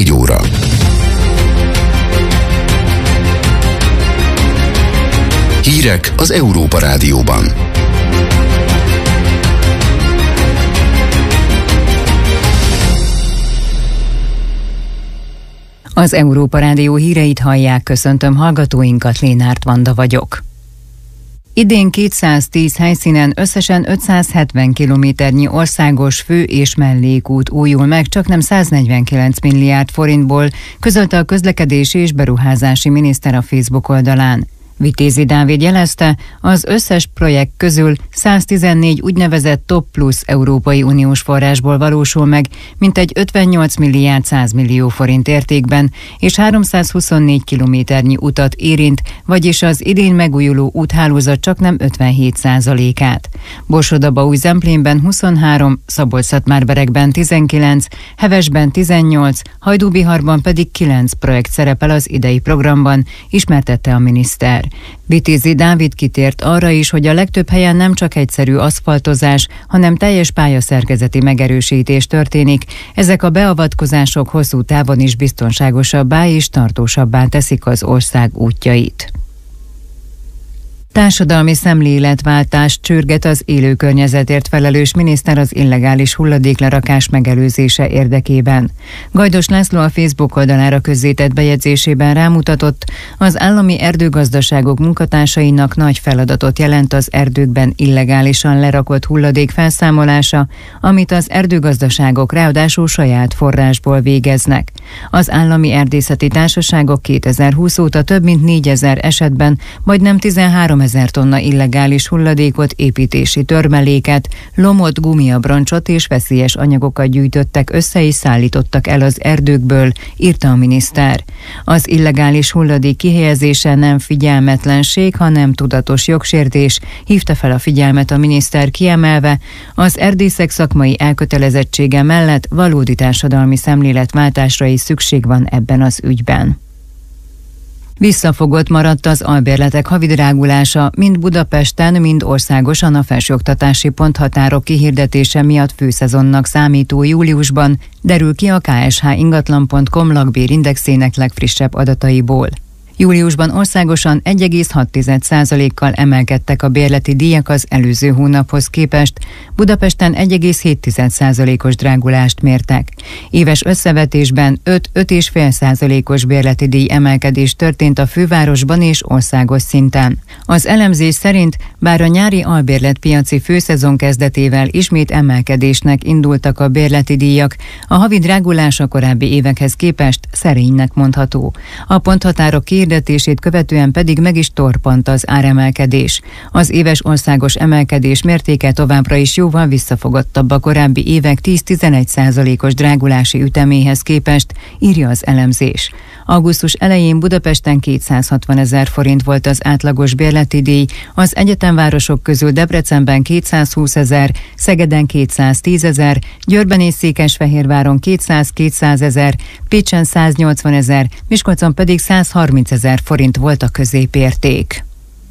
4 óra. Hírek az Európa Rádióban. Az Európa Rádió híreit hallják, köszöntöm hallgatóinkat, Lénárt Vanda vagyok. Idén 210 helyszínen összesen 570 kilométernyi országos fő- és mellékút újul meg, csaknem 149 milliárd forintból, közölte a közlekedési és beruházási miniszter a Facebook oldalán. Vitézi Dávid jelezte, az összes projekt közül 114 úgynevezett Top Plus Európai Uniós forrásból valósul meg, mintegy 58 milliárd 100 millió forint értékben, és 324 kilométernyi utat érint, vagyis az idén megújuló úthálózat csaknem 57%-át. Borsod-Abaúj-Zemplénben 23, Szabolcs-Szatmár-Berekben 19, Hevesben 18, Hajdú-Biharban pedig 9 projekt szerepel az idei programban, ismertette a miniszter. Vitézi Dávid kitért arra is, hogy a legtöbb helyen nem csak egyszerű aszfaltozás, hanem teljes pályaszerkezeti megerősítés történik. Ezek a beavatkozások hosszú távon is biztonságosabbá és tartósabbá teszik az ország útjait. Társadalmi szemléletváltást csürget az élő környezetért felelős miniszter az illegális hulladéklerakás megelőzése érdekében. Gajdos László a Facebook oldalára közzétett bejegyzésében rámutatott, az állami erdőgazdaságok munkatársainak nagy feladatot jelent az erdőkben illegálisan lerakott hulladék felszámolása, amit az erdőgazdaságok ráadásul saját forrásból végeznek. Az állami erdészeti társaságok 2020 óta több mint 4000 esetben majdnem 13 000 tonna illegális hulladékot, építési törmeléket, lomot, gumiabroncsot és veszélyes anyagokat gyűjtöttek össze és szállítottak el az erdőkből, írta a miniszter. Az illegális hulladék kihelyezése nem figyelmetlenség, hanem tudatos jogsértés, hívta fel a figyelmet a miniszter, kiemelve, az erdészek szakmai elkötelezettsége mellett valódi társadalmi szemléletváltásra is szükség van ebben az ügyben. Visszafogott maradt az albérletek havidrágulása, mind Budapesten, mind országosan a felsőoktatási ponthatárok kihirdetése miatt főszezonnak számító júliusban, derül ki a ksh-ingatlan.com lakbérindexének legfrissebb adataiból. Júliusban országosan 1,6%-kal emelkedtek a bérleti díjak az előző hónaphoz képest, Budapesten 1,7%-os drágulást mértek. Éves összevetésben 5-5,5%-os bérleti díj emelkedés történt a fővárosban és országos szinten. Az elemzés szerint, bár a nyári albérletpiaci főszezon kezdetével ismét emelkedésnek indultak a bérleti díjak, a havi drágulás a korábbi évekhez képest szerénynek mondható. A ponthatárok hirdetését követően pedig meg is torpant az áremelkedés. Az éves országos emelkedés mértéke továbbra is jóval visszafogottabb a korábbi évek 10-11%-os drágulási üteméhez képest, írja az elemzés. Augusztus elején Budapesten 260 000 forint volt az átlagos bérleti díj, az egyetemvárosok közül Debrecenben 220 000, Szegeden 210 000, Győrben és Székesfehérváron 200-200 000, Pécsen 180 000, Miskolcon pedig 130 000 forint volt a középérték.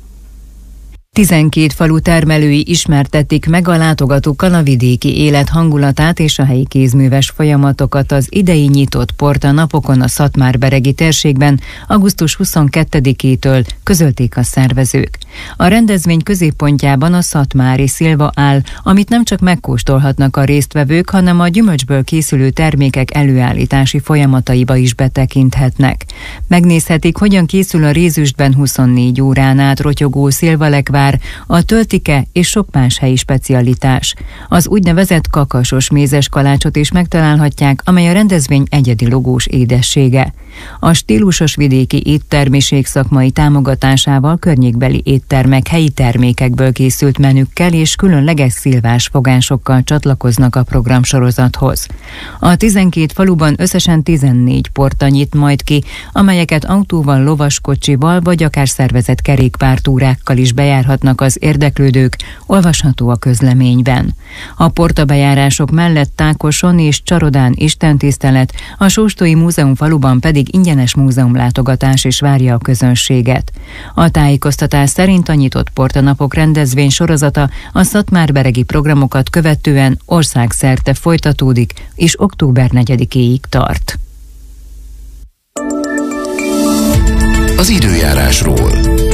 12 falu termelői ismertették meg a látogatókkal a vidéki élet hangulatát és a helyi kézműves folyamatokat az idei nyitott porta napokon a Szatmár-beregi térségben augusztus 22-től, közölték a szervezők. A rendezvény középpontjában a szatmári szilva áll, amit nem csak megkóstolhatnak a résztvevők, hanem a gyümölcsből készülő termékek előállítási folyamataiba is betekinthetnek. Megnézhetik, hogyan készül a rézüstben 24 órán át rotyogó szilvalekvár, a töltike és sok más helyi specialitás. Az úgynevezett kakasos mézes kalácsot is megtalálhatják, amely a rendezvény egyedi logós édessége. A stílusos vidéki éttermiség szakmai támogatásával környékbeli éttermek helyi termékekből készült menükkel és különleges szilvás fogásokkal csatlakoznak a programsorozathoz. A 12 faluban összesen 14 porta nyit majd ki, amelyeket autóval, lovaskocsival vagy akár szervezett kerékpártúrákkal is bejárhatnak az érdeklődők, olvasható a közleményben. A portabejárások mellett Tákoson és Csarodán istentisztelet, a Sóstói Múzeum faluban pedig ingyenes múzeumlátogatás is várja a közönséget. A tájékoztatás szerint a nyitott portanapok rendezvény sorozata a szatmár-beregi programokat követően országszerte folytatódik, és október 4-éig tart. az időjárásról.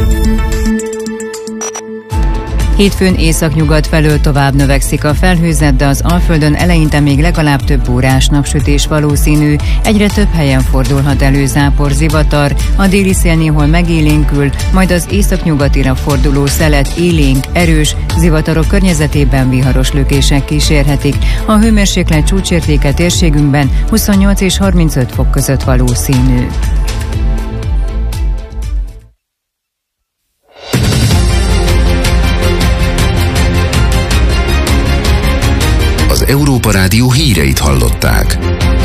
Hétfőn északnyugat felől tovább növekszik a felhőzet, de az Alföldön eleinte még legalább több órás napsütés valószínű, egyre több helyen fordulhat elő zápor, zivatar, a déli szél néhol megélénkül, majd az északnyugatira forduló szelet élénk, erős, zivatarok környezetében viharos lökések kísérhetik. A hőmérséklet csúcsértéke térségünkben 28 és 35 fok között valószínű. Az Európa Rádió híreit hallották.